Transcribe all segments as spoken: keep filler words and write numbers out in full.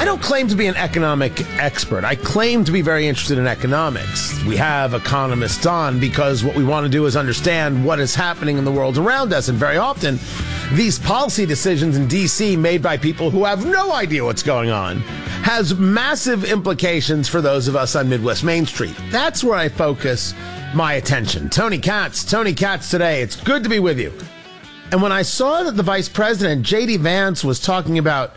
don't claim to be an economic expert. I claim to be very interested in economics. We have economists on because what we want to do is understand what is happening in the world around us. And very often, these policy decisions in D C made by people who have no idea what's going on has massive implications for those of us on Midwest Main Street. That's where I focus my attention. Tony Katz, Tony Katz today. It's good to be with you. And when I saw that the vice president, J D Vance, was talking about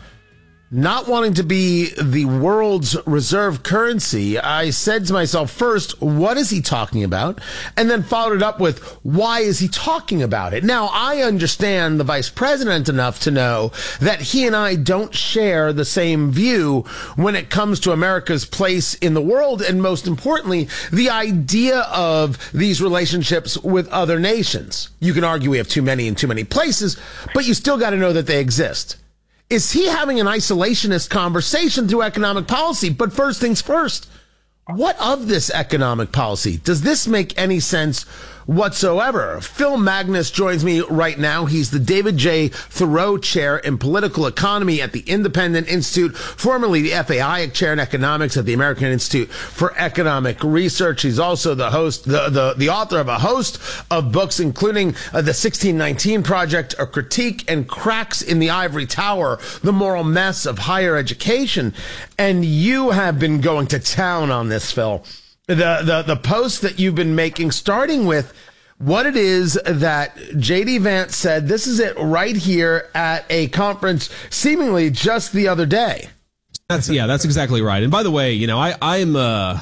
not wanting to be the world's reserve currency, I said to myself, first, what is he talking about? And then followed it up with, why is he talking about it? Now, I understand the vice president enough to know that he and I don't share the same view when it comes to America's place in the world, and most importantly, the idea of these relationships with other nations. You can argue we have too many in too many places, but you still got to know that they exist. Is he having an isolationist conversation through economic policy? But first things first, what of this economic policy? Does this make any sense whatsoever? Phil Magnus joins me right now. He's the David J. Thoreau Chair in Political Economy at the Independent Institute, formerly the F A I A C Chair in Economics at the American Institute for Economic Research. He's also the host, the, the, the author of a host of books, including uh, the sixteen nineteen Project, A Critique and Cracks in the Ivory Tower, The Moral Mess of Higher Education. And you have been going to town on this, Phil. The, the the post that you've been making, starting with what it is that J D Vance said. This is it right here at a conference seemingly just the other day. That's yeah, that's exactly right. And by the way, you know, I I'm uh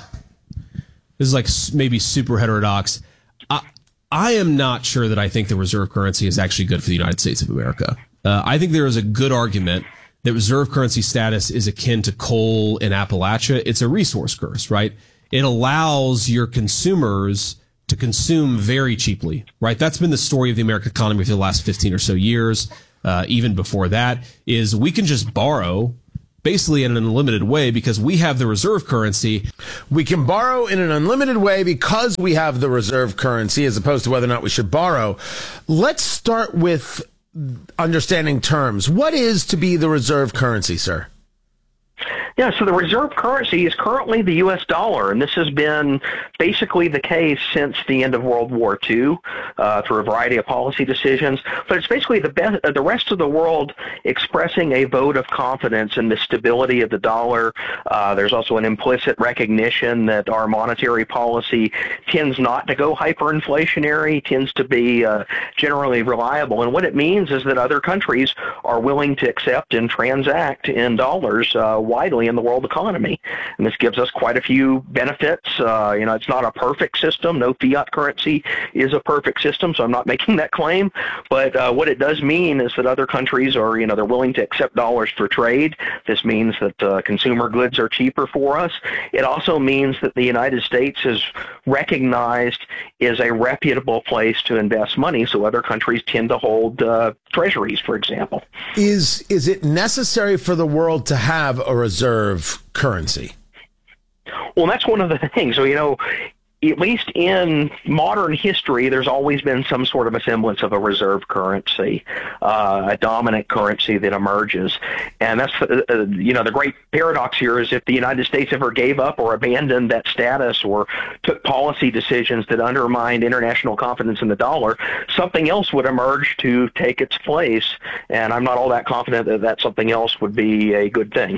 this is like maybe super heterodox. I I am not sure that I think the reserve currency is actually good for the United States of America. Uh, I think there is a good argument that reserve currency status is akin to coal in Appalachia. It's a resource curse, right? It allows your consumers to consume very cheaply, right? That's been the story of the American economy for the last fifteen or so years. Uh, even before that, is we can just borrow basically in an unlimited way because we have the reserve currency. We can borrow in an unlimited way because we have the reserve currency, as opposed to whether or not we should borrow. Let's start with understanding terms. What is to be the reserve currency, sir? Yeah, so the reserve currency is currently the U S dollar, and this has been basically the case since the end of World War Two uh, through a variety of policy decisions. But it's basically the best, uh, the rest of the world expressing a vote of confidence in the stability of the dollar. Uh, there's also an implicit recognition that our monetary policy tends not to go hyperinflationary, tends to be uh, generally reliable. And what it means is that other countries are willing to accept and transact in dollars uh, widely in the world economy. And this gives us quite a few benefits. Uh, you know, it's not a perfect system. No fiat currency is a perfect system, so I'm not making that claim. But uh, what it does mean is that other countries are, you know, they're willing to accept dollars for trade. This means that uh, consumer goods are cheaper for us. It also means that the United States is recognized as a reputable place to invest money, so other countries tend to hold uh, treasuries, for example. Is is it necessary for the world to have a reserve currency? Well, that's one of the things. So, you know, at least in modern history, there's always been some sort of a semblance of a reserve currency, uh, a dominant currency that emerges. And that's, uh, uh, you know, the great paradox here is if the United States ever gave up or abandoned that status or took policy decisions that undermined international confidence in the dollar, something else would emerge to take its place. And I'm not all that confident that that something else would be a good thing.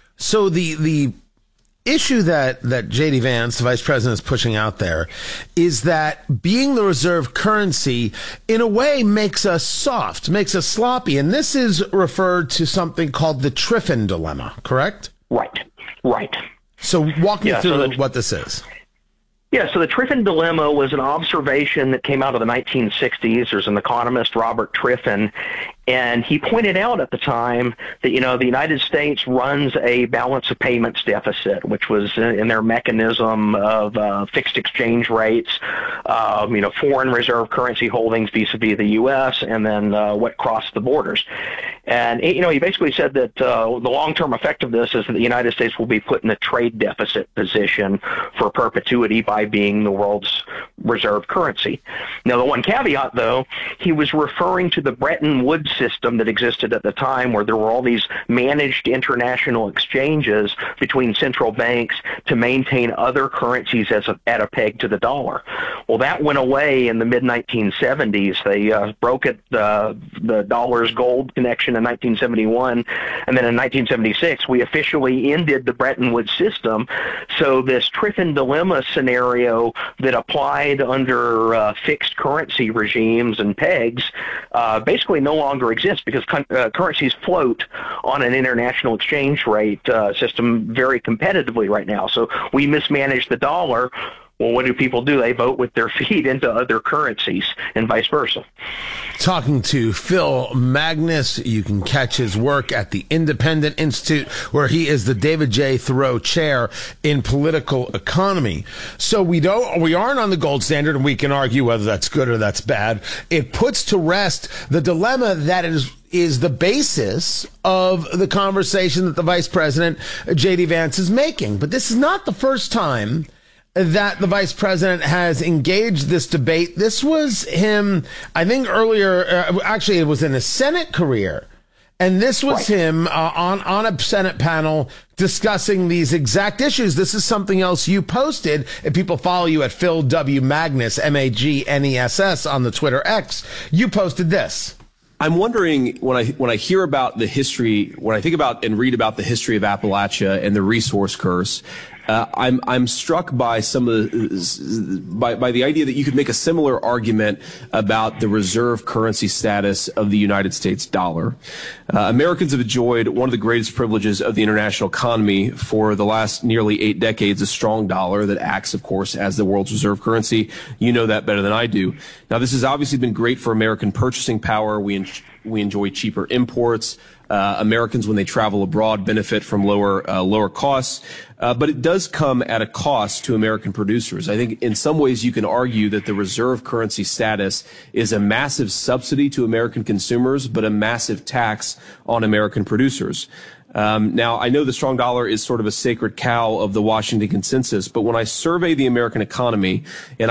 So the the issue that, that J D Vance, the vice president, is pushing out there is that being the reserve currency, in a way, makes us soft, makes us sloppy. And this is referred to something called the Triffin dilemma, correct? Right, right. So walk me yeah, through so the, what this is. Yeah, so the Triffin dilemma was an observation that came out of the nineteen sixties. There's an economist, Robert Triffin, and he pointed out at the time that, you know, the United States runs a balance of payments deficit, which was in their mechanism of uh, fixed exchange rates, um, you know, foreign reserve currency holdings vis-a-vis the U S, and then uh, what crossed the borders. And, you know, he basically said that uh, the long-term effect of this is that the United States will be put in a trade deficit position for perpetuity by being the world's reserve currency. Now, the one caveat, though, he was referring to the Bretton Woods system that existed at the time where there were all these managed international exchanges between central banks to maintain other currencies as a, at a peg to the dollar. Well, that went away in the mid nineteen seventies. They uh, broke it, uh, the dollar's gold connection in nineteen seventy-one, and then in nineteen seventy-six, we officially ended the Bretton Woods system. So this Triffin dilemma scenario that applied under uh, fixed currency regimes and pegs uh, basically no longer exists because con- uh, currencies float on an international exchange rate uh, system very competitively right now. So we mismanage the dollar. Well, what do people do? They vote with their feet into other currencies and vice versa. Talking to Phil Magness. You can catch his work at the Independent Institute, where he is the David J. Thoreau Chair in Political Economy. So we don't, we aren't on the gold standard, and we can argue whether that's good or that's bad. It puts to rest the dilemma that is is the basis of the conversation that the Vice President, J D. Vance, is making. But this is not the first time that the vice president has engaged this debate. This was him, I think earlier, uh, actually it was in his Senate career. And this was right. him uh, on, on a Senate panel discussing these exact issues. This is something else you posted. If people follow you at Phil W. Magness, M A G N E S S on the Twitter X, you posted this. I'm wondering when I when I hear about the history, when I think about and read about the history of Appalachia and the resource curse, Uh, I'm I'm struck by some of the by by the idea that you could make a similar argument about the reserve currency status of the United States dollar. Uh, Americans have enjoyed one of the greatest privileges of the international economy for the last nearly eight decades, a strong dollar that acts, of course, as the world's reserve currency. You know that better than I do. Now, this has obviously been great for American purchasing power. We en- we enjoy cheaper imports. Uh, Americans, when they travel abroad, benefit from lower uh, lower costs. Uh, but it does come at a cost to American producers. I think in some ways you can argue that the reserve currency status is a massive subsidy to American consumers, but a massive tax on American producers. Um, now, I know the strong dollar is sort of a sacred cow of the Washington consensus, but when I survey the American economy and